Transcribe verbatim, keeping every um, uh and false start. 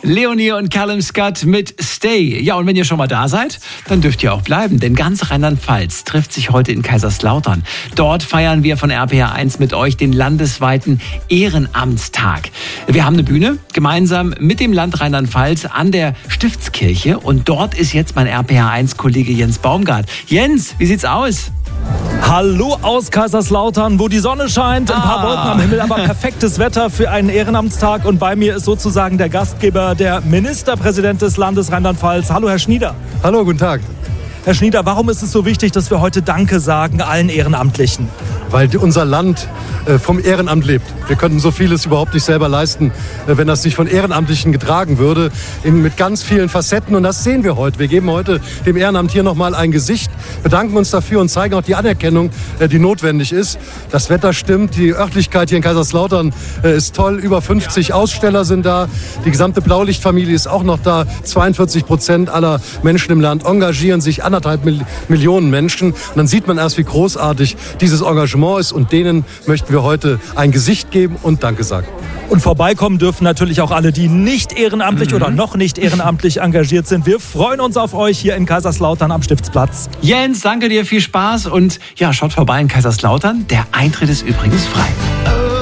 Leonie und Callum Scott mit Stay. Ja, und wenn ihr schon mal da seid, dann dürft ihr auch bleiben, denn ganz Rheinland-Pfalz trifft sich heute in Kaiserslautern. Dort feiern wir von R P R eins mit euch den landesweiten Ehrenamtstag. Wir haben eine Bühne gemeinsam mit dem Land Rheinland-Pfalz an der Stiftskirche und dort ist jetzt mein R P R eins Kollege Jens Baumgart. Jens, wie sieht's aus? Hallo aus Kaiserslautern, wo die Sonne scheint, ein paar Ah. Wolken am Himmel, aber perfektes Wetter für einen Ehrenamtstag. Und bei mir ist sozusagen der Gastgeber, der Ministerpräsident des Landes Rheinland-Pfalz. Hallo, Herr Schnieder. Hallo, guten Tag. Herr Schnieder, warum ist es so wichtig, dass wir heute Danke sagen allen Ehrenamtlichen? Weil unser Land äh, vom Ehrenamt lebt. Wir könnten so vieles überhaupt nicht selber leisten, äh, wenn das nicht von Ehrenamtlichen getragen würde, in, mit ganz vielen Facetten. Und das sehen wir heute. Wir geben heute dem Ehrenamt hier nochmal ein Gesicht, bedanken uns dafür und zeigen auch die Anerkennung, äh, die notwendig ist. Das Wetter stimmt, die Örtlichkeit hier in Kaiserslautern äh, ist toll. Über fünfzig Aussteller sind da. Die gesamte Blaulichtfamilie ist auch noch da. zweiundvierzig Prozent aller Menschen im Land engagieren sich, anderthalb Mil- Millionen Menschen. Und dann sieht man erst, wie großartig dieses Engagement ist. Und denen möchten wir heute ein Gesicht geben und Danke sagen. Und vorbeikommen dürfen natürlich auch alle, die nicht ehrenamtlich Mhm. oder noch nicht ehrenamtlich engagiert sind. Wir freuen uns auf euch hier in Kaiserslautern am Stiftsplatz. Jens, danke dir, viel Spaß und ja, schaut vorbei in Kaiserslautern. Der Eintritt ist übrigens frei.